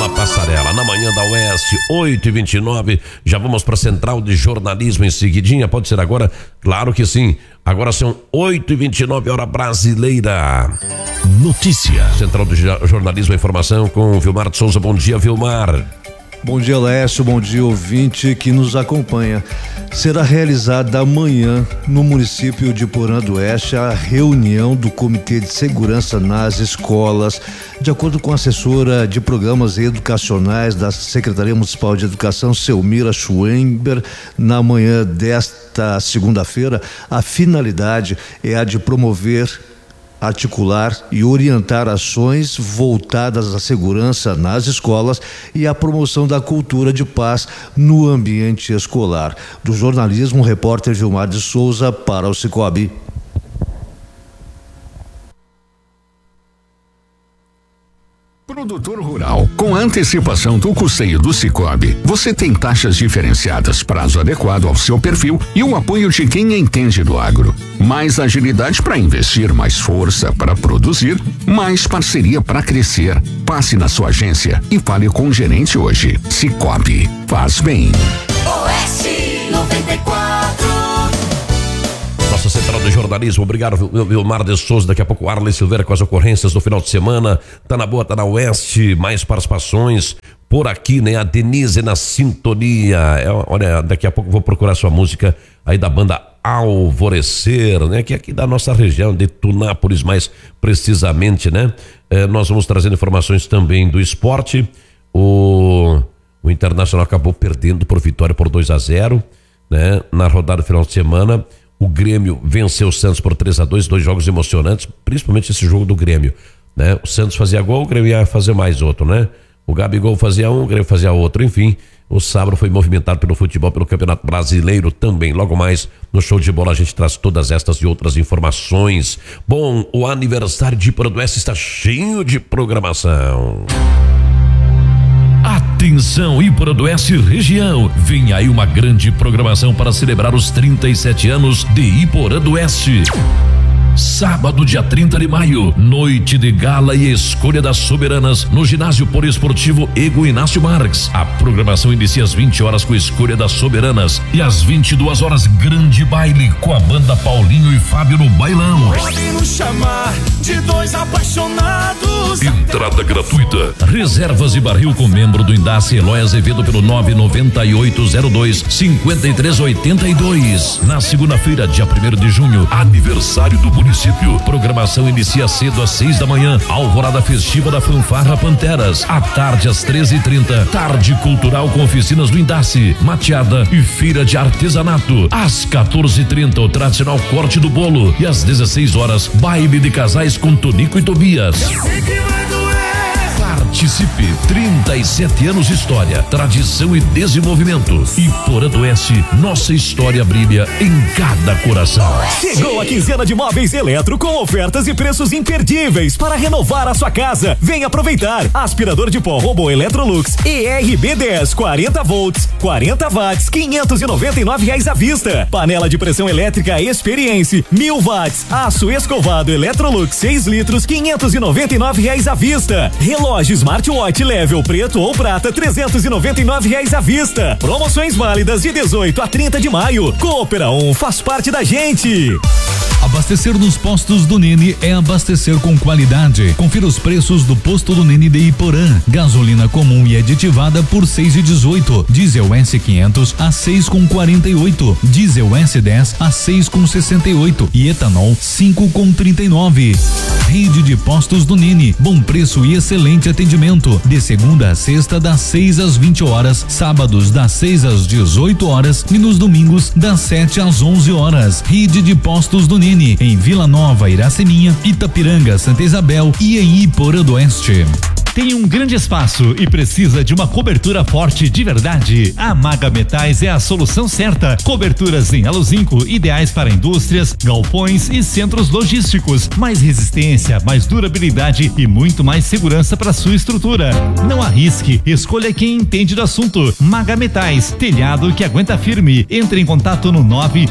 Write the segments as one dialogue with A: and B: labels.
A: na passarela, na manhã da Oeste, 8h29. Já vamos para a Central de Jornalismo em seguidinha, pode ser agora? Claro que sim. Agora são 8h29, hora brasileira.
B: Notícia.
A: Central de Jornalismo e Informação com Vilmar de Souza. Bom dia, Vilmar.
C: Bom dia, Lécio. Bom dia, ouvinte que nos acompanha. Será realizada amanhã no município de Iporã do Oeste a reunião do Comitê de Segurança nas Escolas. De acordo com a assessora de programas educacionais da Secretaria Municipal de Educação, Selmira Schwember, na manhã desta segunda-feira, a finalidade é a de promover, articular e orientar ações voltadas à segurança nas escolas e à promoção da cultura de paz no ambiente escolar. Do jornalismo, o repórter Vilmar de Souza para o Cicobi.
B: Produtor rural, com a antecipação do custeio do Cicobi, você tem taxas diferenciadas, prazo adequado ao seu perfil e o apoio de quem entende do agro. Mais agilidade para investir, mais força para produzir, mais parceria para crescer. Passe na sua agência e fale com o gerente hoje. Cicobi, faz bem.
D: Oeste 94.
A: Nossa Central de Jornalismo, obrigado, Vilmar de Souza. Daqui a pouco o Arley Silveira com as ocorrências do final de semana. Tá na boa, tá na Oeste, mais participações por aqui, né? A Denise na sintonia. Olha, daqui a pouco vou procurar sua música aí da banda Alvorecer, né? Que é aqui da nossa região, de Tunápolis, mais precisamente, né? Nós vamos trazendo informações também do esporte. O Internacional acabou perdendo por vitória por 2-0, né? Na rodada final de semana. O Grêmio venceu o Santos por 3-2, dois jogos emocionantes, principalmente esse jogo do Grêmio, né? O Santos fazia gol, o Grêmio ia fazer mais outro, né? O Gabigol fazia um, o Grêmio fazia outro, enfim. O sábado foi movimentado pelo futebol, pelo Campeonato Brasileiro também. Logo mais no Show de Bola a gente traz todas estas e outras informações. Bom, o aniversário de Iporã do Oeste está cheio de programação.
E: Atenção, Iporã do Oeste região, vem aí uma grande programação para celebrar os 37 anos de Iporã do Oeste. Sábado, dia 30 de maio, noite de gala e escolha das soberanas no ginásio poliesportivo Ego Inácio Marques. A programação inicia às 20 horas com a escolha das soberanas e às 22 horas grande baile com a banda Paulinho e Fábio no bailão.
D: Pode nos chamar de dois apaixonados.
E: Entrada gratuita. Reservas e barril com membro do Indace Eloy Azevedo pelo 99802-5382. Na segunda-feira, dia 1º de junho, aniversário do município. Programação inicia cedo às 6 da manhã. Alvorada festiva da Fanfarra Panteras. À tarde às 13h30. Tarde cultural com oficinas do Indace, mateada e feira de artesanato. Às 14h30 o tradicional corte do bolo e às 16 horas baile de casais com Tonico e Tobias. Participe, 37 anos de história, tradição e desenvolvimento. Iporã do Oeste, nossa história brilha em cada coração.
F: Chegou a quinzena de móveis Eletro com ofertas e preços imperdíveis para renovar a sua casa. Vem aproveitar. Aspirador de pó Robô Electrolux ERB10 40 volts, 40 watts, R$599 à vista. Panela de pressão elétrica Experience 1000 watts, aço escovado Electrolux 6 litros, R$599 à vista. Relógio Smartwatch Level preto ou prata, R$399 à vista. Promoções válidas de 18 a 30 de maio. Coopera faz parte da gente.
G: Abastecer nos postos do Nene é abastecer com qualidade. Confira os preços do posto do Nene de Iporã. Gasolina comum e aditivada por R$6,18. Diesel S500 a R$6,48. Diesel S10 a R$6,68 e etanol R$5,39. Rede de postos do Nene, bom preço e excelente atendimento. De segunda a sexta das 6 às 20 horas, sábados das 6 às 18 horas e nos domingos das 7 às 11 horas. Rede de postos do Nene, em Vila Nova, Iraceminha, Itapiranga, Santa Isabel e em Iporã do Oeste.
H: Tem um grande espaço e precisa de uma cobertura forte de verdade? A Maga Metais é a solução certa. Coberturas em aluzinco, ideais para indústrias, galpões e centros logísticos. Mais resistência, mais durabilidade e muito mais segurança para sua estrutura. Não arrisque, escolha quem entende do assunto. Maga Metais, telhado que aguenta firme. Entre em contato no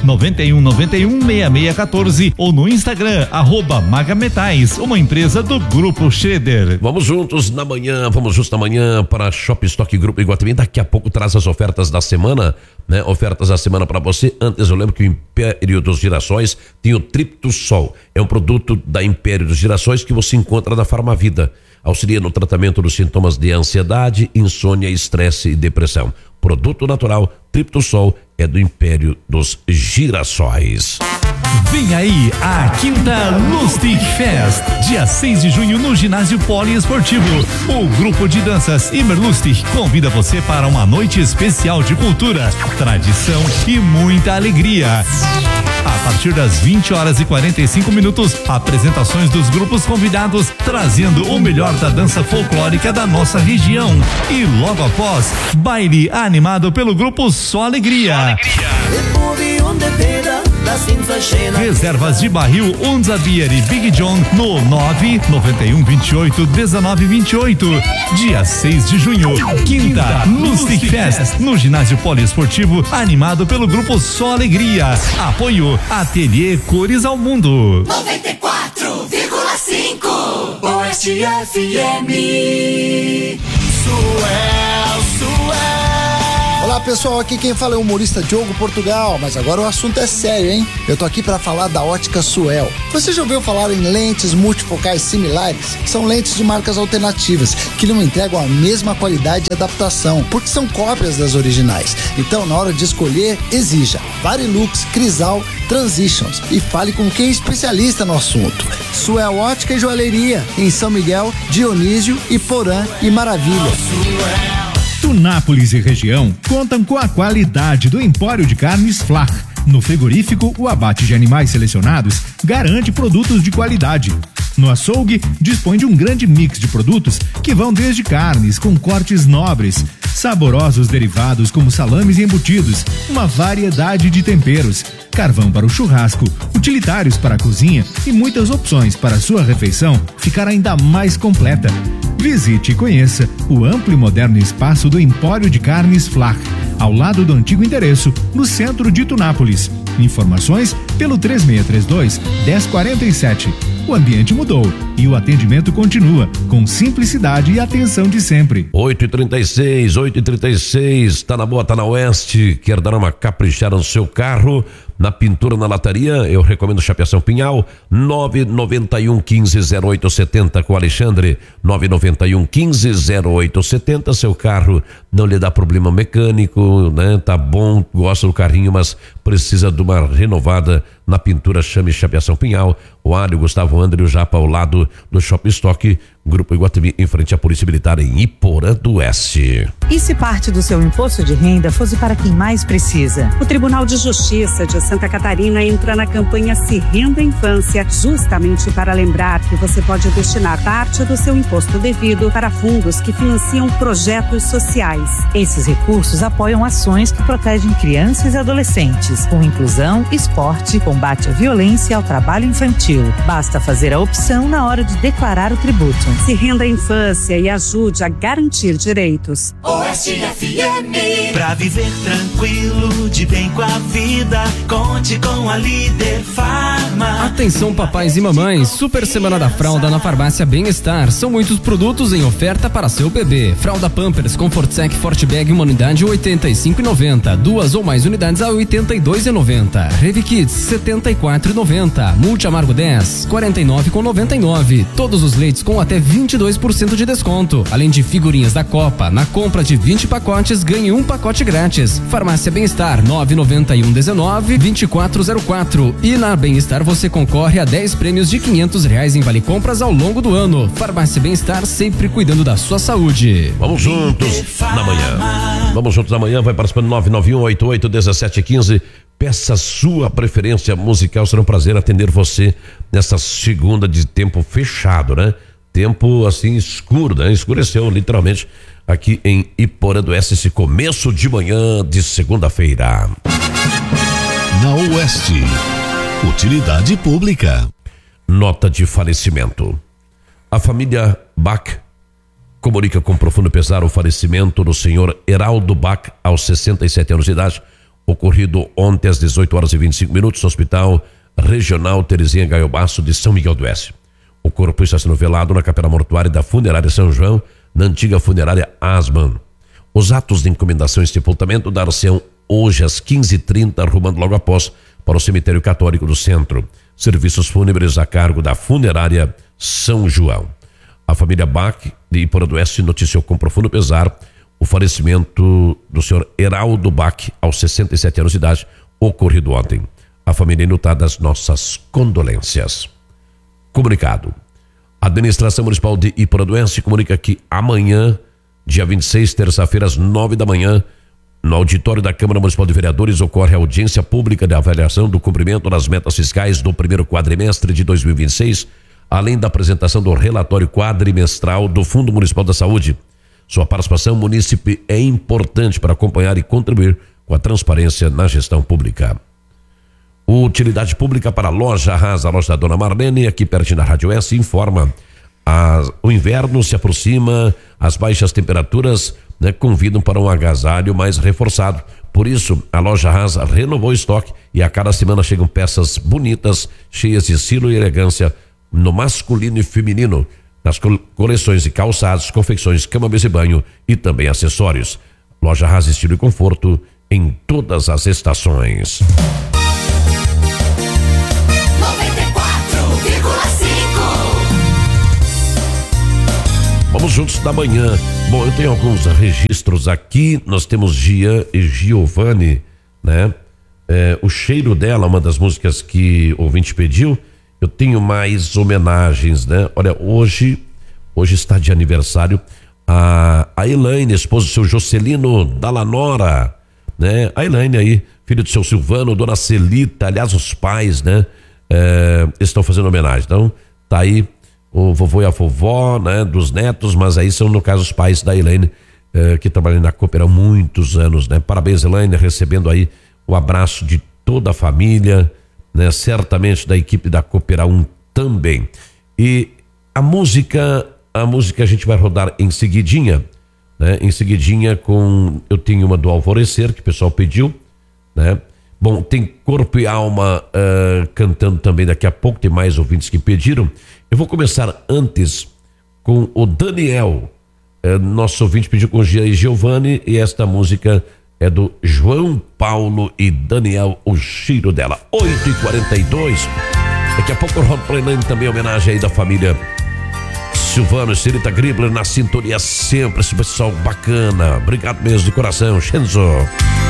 H: 991916614 ou no Instagram @Maga Metais, uma empresa do Grupo Schroeder.
A: Vamos juntos na manhã para Shop Stock Grupo Iguatemi. Daqui a pouco traz as ofertas da semana, né? Ofertas da semana para você. Antes eu lembro que o Império dos Girassóis tem o Triptosol. É um produto da Império dos Girassóis que você encontra na Farmavida. Auxilia no tratamento dos sintomas de ansiedade, insônia, estresse e depressão. Produto natural Triptosol é do Império dos Girassóis.
H: Vem aí a quinta Lustig Fest, dia 6 de junho no ginásio poliesportivo. O grupo de danças Immer Lustig convida você para uma noite especial de cultura, tradição e muita alegria. A partir das 20h45, apresentações dos grupos convidados, trazendo o melhor da dança folclórica da nossa região. E logo após, baile animado pelo grupo Só Alegria. Reservas de barril Unza Beer e Big John no 991281928. Dia 6 de junho, quinta Lustig Fest no ginásio poliesportivo, animado pelo grupo Só Alegria. Apoio Ateliê Cores ao Mundo.
D: 94,5 Oeste FM.
I: Olá pessoal, aqui quem fala é o humorista Diogo Portugal, mas agora o assunto é sério, hein? Eu tô aqui pra falar da Ótica Suel. Você já ouviu falar em lentes multifocais similares? São lentes de marcas alternativas que não entregam a mesma qualidade e adaptação, porque são cópias das originais. Então, na hora de escolher, exija Varilux, Crisal, Transitions e fale com quem é especialista no assunto. Suel Ótica e Joalheria, em São Miguel, Dionísio, Iporã e Maravilha.
J: Tunápolis e região contam com a qualidade do Empório de Carnes Flach. No frigorífico, o abate de animais selecionados garante produtos de qualidade. No açougue, dispõe de um grande mix de produtos que vão desde carnes com cortes nobres, saborosos derivados como salames e embutidos, uma variedade de temperos, carvão para o churrasco, utilitários para a cozinha e muitas opções para a sua refeição ficar ainda mais completa. Visite e conheça o amplo e moderno espaço do Empório de Carnes Flach, ao lado do antigo endereço, no centro de Tunápolis. Informações pelo 3632-1047. O ambiente mudou e o atendimento continua com simplicidade e atenção de sempre.
A: 8h36, tá na boa, tá na Oeste, quer dar uma caprichada no seu carro, na pintura, na lataria, eu recomendo Chapeação Pinhal, 991-15-0870 com o Alexandre, 991-15-0870, seu carro não lhe dá problema mecânico, né? Tá bom, gosta do carrinho, mas precisa de uma renovada na pintura, chame Chapeação Pinhal, o Alho, Gustavo André e o Japa ao lado do Shop Stock, Grupo Iguatemi, em frente à Polícia Militar em Iporã do Oeste.
K: E se parte do seu imposto de renda fosse para quem mais precisa? O Tribunal de Justiça de Santa Catarina entra na campanha Se Renda Infância, justamente para lembrar que você pode destinar parte do seu imposto devido para fundos que financiam projetos sociais. Esses recursos apoiam ações que protegem crianças e adolescentes, com inclusão, esporte, combate à violência e ao trabalho infantil. Basta fazer a opção na hora de declarar o tributo. Se renda à infância e ajude a garantir direitos.
D: Oeste FM. Pra viver tranquilo, de bem com a vida, conte com a Líder Farma.
L: Atenção papais e mamães, Super Semana da Fralda na Farmácia Bem-Estar. São muitos produtos em oferta para seu bebê. Fralda Pampers Comfort Sec Forte Bag, uma unidade R$ 85,90. 2 ou mais unidades a R$ 82,90. Revi Kids R$ 74,90. Multi Amargo 10 R$ 49,99. Todos os leites com até 22% de desconto. Além de figurinhas da Copa. Na compra de 20 pacotes, ganhe um pacote grátis. Farmácia Bem-Estar 99119-2404. E na Bem-Estar você concorre a 10 prêmios de R$500 em vale compras ao longo do ano. Farmácia Bem-Estar, sempre cuidando da sua saúde.
A: Vamos juntos na manhã. Vamos juntos na manhã, vai participando 991881715. Peça sua preferência musical, será um prazer atender você nessa segunda de tempo fechado, né? Tempo assim escuro, né? Escureceu literalmente aqui em Iporã do Oeste, esse começo de manhã de segunda-feira.
B: Na Oeste, utilidade pública.
A: Nota de falecimento. A família Bach comunica com profundo pesar o falecimento do senhor Heraldo Bach aos 67 anos de idade, ocorrido ontem às 18h25 no Hospital Regional Terezinha Gaiobasso de São Miguel do Oeste. O corpo está sendo velado na capela mortuária da Funerária São João, na antiga funerária Asman. Os atos de encomendação e sepultamento dar-se-ão hoje às 15h30, rumando logo após para o cemitério católico do centro. Serviços fúnebres a cargo da funerária São João. A família Bach de Iporã do Oeste noticiou com profundo pesar o falecimento do senhor Heraldo Bach, aos 67 anos de idade, ocorrido ontem. A família enlutada, as nossas condolências. Comunicado. A administração municipal de Iporã do Oeste comunica que amanhã, dia 26, terça-feira, às 9h, no auditório da Câmara Municipal de Vereadores, ocorre a audiência pública de avaliação do cumprimento das metas fiscais do primeiro quadrimestre de 2026, além da apresentação do relatório quadrimestral do Fundo Municipal da Saúde. Sua participação munícipe é importante para acompanhar e contribuir com a transparência na gestão pública. Utilidade pública para a Loja Haas, a loja da Dona Marlene, aqui pertinho da Rádio S, informa. O inverno se aproxima, as baixas temperaturas convidam para um agasalho mais reforçado. Por isso, a Loja Haas renovou o estoque e a cada semana chegam peças bonitas, cheias de estilo e elegância no masculino e feminino, nas coleções de calçados, confecções, cama, mesa e banho e também acessórios. Loja Haas, estilo e conforto em todas as estações.
D: 94,5.
A: Vamos juntos da manhã. Bom, eu tenho alguns registros aqui. Nós temos Gia e Giovanni, né? O Cheiro Dela, uma das músicas que o ouvinte pediu. Eu tenho mais homenagens, né? Olha, hoje está de aniversário a Elaine, esposa do seu Jocelino Dalanora, né? A Elaine aí, filho do seu Silvano, dona Celita, aliás, os pais, né? Estão fazendo homenagem. Então, tá aí o vovô e a vovó, né? Dos netos, mas aí são, no caso, os pais da Elaine, que trabalham na Coopera há muitos anos, né? Parabéns, Elaine, recebendo aí o abraço de toda a família, né? Certamente da equipe da Coopera 1 também. E a música a gente vai rodar em seguidinha, né? Em seguidinha eu tenho uma do Alvorecer, que o pessoal pediu, né? Bom, tem Corpo e Alma cantando também daqui a pouco, tem mais ouvintes que pediram. Eu vou começar antes com o Daniel, nosso ouvinte pediu com Gia e Giovanni, e esta música é do João Paulo e Daniel, O Cheiro Dela. 8h42. Daqui a pouco eu rodo pra Elaine também, homenagem aí da família Silvano e Celita Gribler na sintonia sempre, esse pessoal bacana. Obrigado mesmo de coração, Shenzo.